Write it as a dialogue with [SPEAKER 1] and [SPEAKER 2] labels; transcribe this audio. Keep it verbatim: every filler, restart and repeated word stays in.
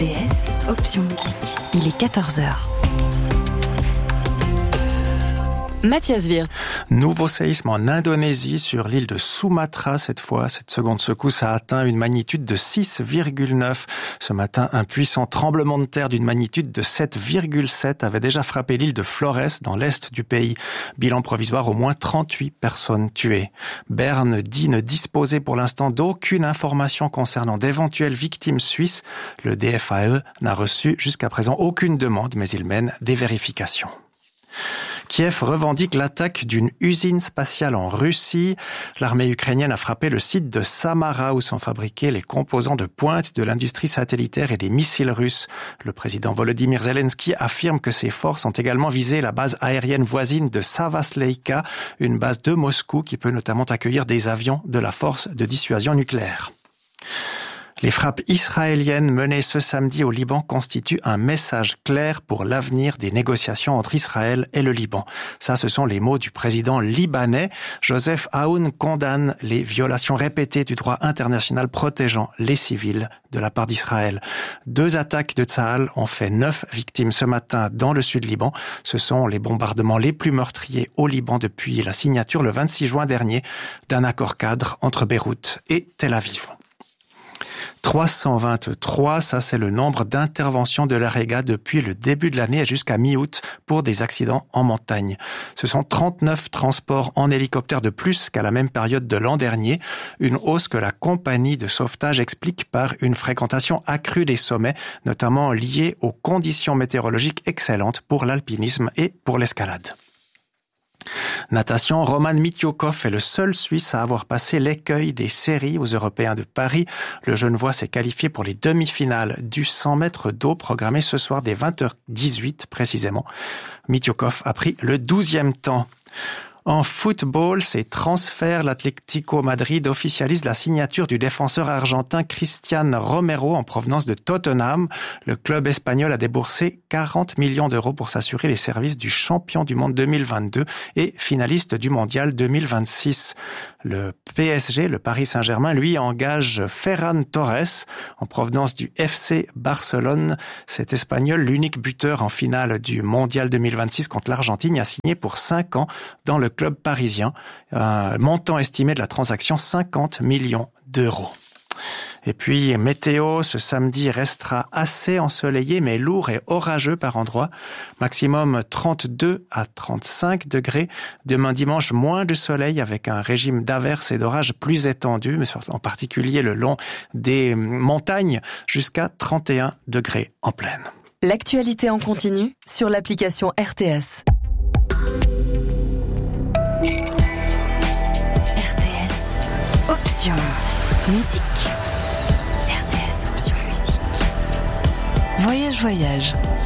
[SPEAKER 1] R T S, option musique. Il est quatorze heures. Mathias Wirtz.
[SPEAKER 2] Nouveau séisme en Indonésie, sur l'île de Sumatra cette fois. Cette seconde secousse a atteint une magnitude de six virgule neuf. Ce matin, un puissant tremblement de terre d'une magnitude de sept virgule sept avait déjà frappé l'île de Flores dans l'est du pays. Bilan provisoire, au moins trente-huit personnes tuées. Berne dit ne disposer pour l'instant d'aucune information concernant d'éventuelles victimes suisses. Le D F A E n'a reçu jusqu'à présent aucune demande, mais il mène des vérifications. Kiev revendique l'attaque d'une usine spatiale en Russie. L'armée ukrainienne a frappé le site de Samara où sont fabriqués les composants de pointe de l'industrie satellitaire et des missiles russes. Le président Volodymyr Zelensky affirme que ses forces ont également visé la base aérienne voisine de Savasleïka, une base de Moscou qui peut notamment accueillir des avions de la force de dissuasion nucléaire. Les frappes israéliennes menées ce samedi au Liban constituent un message clair pour l'avenir des négociations entre Israël et le Liban. Ça, ce sont les mots du président libanais. Joseph Aoun condamne les violations répétées du droit international protégeant les civils de la part d'Israël. Deux attaques de Tsahal ont fait neuf victimes ce matin dans le sud Liban. Ce sont les bombardements les plus meurtriers au Liban depuis la signature le vingt-six juin dernier d'un accord cadre entre Beyrouth et Tel Aviv. trois cent vingt-trois, ça c'est le nombre d'interventions de l'AREGA depuis le début de l'année jusqu'à mi-août pour des accidents en montagne. Ce sont trente-neuf transports en hélicoptère de plus qu'à la même période de l'an dernier, une hausse que la compagnie de sauvetage explique par une fréquentation accrue des sommets, notamment liée aux conditions météorologiques excellentes pour l'alpinisme et pour l'escalade. Natation, Roman Mitiukov est le seul Suisse à avoir passé l'écueil des séries aux Européens de Paris. Le Genevois s'est qualifié pour les demi-finales du cent mètres d'eau programmées ce soir dès vingt heures dix-huit précisément. Mitiukov a pris le douzième temps. En football, c'est transfert. L'Atlético Madrid officialise la signature du défenseur argentin Cristian Romero en provenance de Tottenham. Le club espagnol a déboursé quarante millions d'euros pour s'assurer les services du champion du monde deux mille vingt-deux et finaliste du mondial deux mille vingt-six. Le P S G, le Paris Saint-Germain, lui engage Ferran Torres en provenance du F C Barcelone. Cet Espagnol, l'unique buteur en finale du mondial deux mille vingt-six contre l'Argentine, a signé pour cinq ans dans le club parisien. Un montant estimé de la transaction, cinquante millions d'euros. Et puis, météo, ce samedi restera assez ensoleillé, mais lourd et orageux par endroits. Maximum trente-deux à trente-cinq degrés. Demain dimanche, moins de soleil avec un régime d'averses et d'orages plus étendu, mais en particulier le long des montagnes, jusqu'à trente et un degrés en plaine.
[SPEAKER 1] L'actualité en continu sur l'application R T S. R T S, option musique. R T S, option musique. Voyage, voyage.